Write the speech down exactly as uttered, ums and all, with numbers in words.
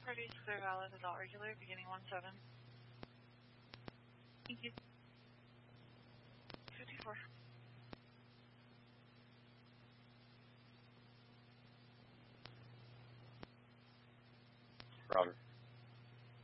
Parties clear valid adult regular beginning one seven. Thank you. fifty-four. Roger.